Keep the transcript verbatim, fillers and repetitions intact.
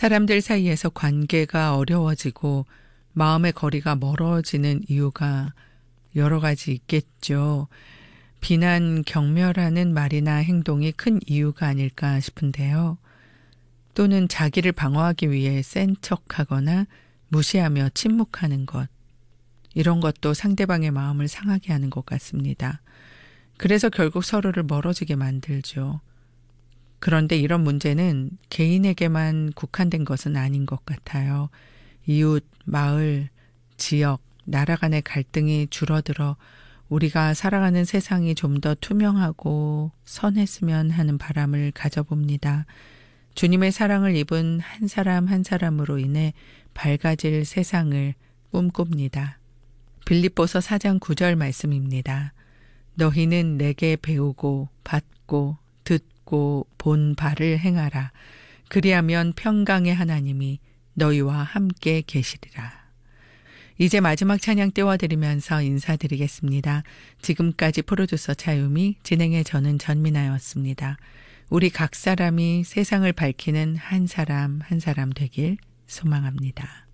사람들 사이에서 관계가 어려워지고 마음의 거리가 멀어지는 이유가 여러 가지 있겠죠. 비난, 경멸하는 말이나 행동이 큰 이유가 아닐까 싶은데요. 또는 자기를 방어하기 위해 센 척하거나 무시하며 침묵하는 것. 이런 것도 상대방의 마음을 상하게 하는 것 같습니다. 그래서 결국 서로를 멀어지게 만들죠. 그런데 이런 문제는 개인에게만 국한된 것은 아닌 것 같아요. 이웃, 마을, 지역, 나라 간의 갈등이 줄어들어 우리가 살아가는 세상이 좀 더 투명하고 선했으면 하는 바람을 가져봅니다. 주님의 사랑을 입은 한 사람 한 사람으로 인해 밝아질 세상을 꿈꿉니다. 빌립보서 사 장 구 절 말씀입니다. 너희는 내게 배우고 받고 듣고 본 바를 행하라. 그리하면 평강의 하나님이 너희와 함께 계시리라. 이제 마지막 찬양 띄워드리면서 인사드리겠습니다. 지금까지 프로듀서 차유미, 진행의 저는 전민아였습니다. 우리 각 사람이 세상을 밝히는 한 사람 한 사람 되길 소망합니다.